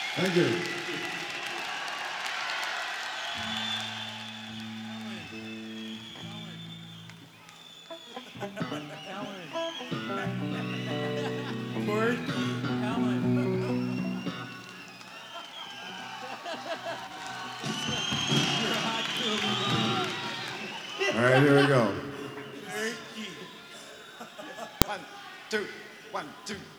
Thank you. Corey? All right, here we go. Very key. 1, 2, 1, 2.